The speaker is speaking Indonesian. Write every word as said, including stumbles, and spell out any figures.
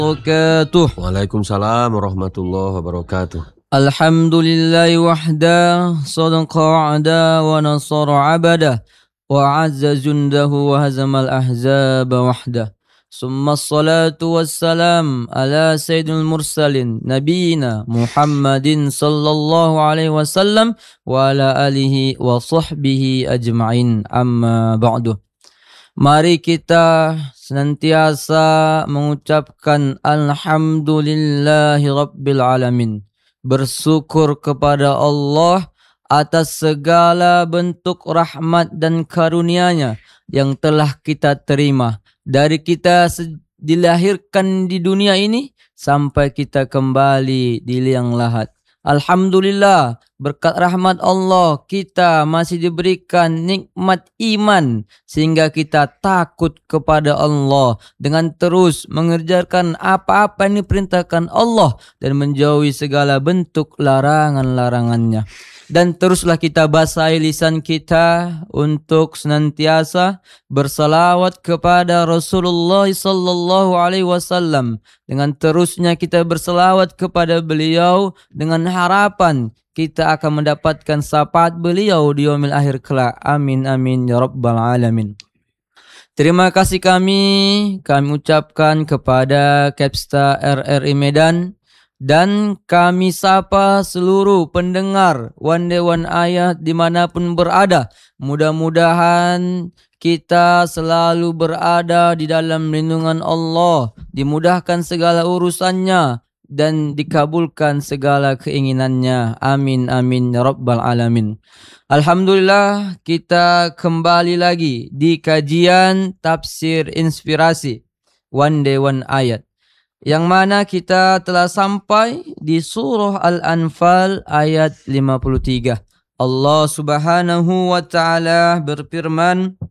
wabarakatuh. Waalaikumsalam warahmatullahi wabarakatuh. Alhamdulillahi wahda, sadaqa ada wa nasara abada, wa azza jundahu wa hazamal ahzaba wahda. Summa salatu wassalam ala sayyidil mursalin nabiyina Muhammadin sallallahu alaihi wasallam wa ala alihi wa sahbihi ajma'in, amma ba'du. Mari kita senantiasa mengucapkan alhamdulillahi rabbil alamin. Bersyukur kepada Allah atas segala bentuk rahmat dan karunia-Nya yang telah kita terima. Dari kita dilahirkan di dunia ini sampai kita kembali di liang lahat. Alhamdulillah, berkat rahmat Allah kita masih diberikan nikmat iman sehingga kita takut kepada Allah dengan terus mengerjakan apa-apa yang diperintahkan Allah dan menjauhi segala bentuk larangan-larangannya. Dan teruslah kita basahi lisan kita untuk senantiasa bersalawat kepada Rasulullah sallallahu alaihi wasallam. Dengan terusnya kita bersalawat kepada beliau dengan harapan kita akan mendapatkan syafaat beliau di yaumil akhir kelak. Amin amin ya rabbal alamin. Terima kasih kami kami ucapkan kepada Kepsta R R I Medan. Dan kami sapa seluruh pendengar One Day One Ayat dimanapun berada. Mudah-mudahan kita selalu berada di dalam lindungan Allah, dimudahkan segala urusannya dan dikabulkan segala keinginannya. Amin amin ya rabbal alamin. Alhamdulillah, kita kembali lagi di kajian tafsir inspirasi One Day One Ayat, yang mana kita telah sampai di surah Al-Anfal ayat lima puluh tiga. Allah Subhanahu wa taala berfirman,